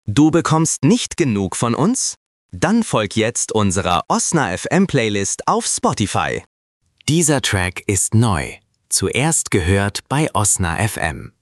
Du bekommst nicht genug von uns? Dann folg jetzt unserer Osna FM Playlist auf Spotify. Dieser Track ist neu. Zuerst gehört bei Osna FM.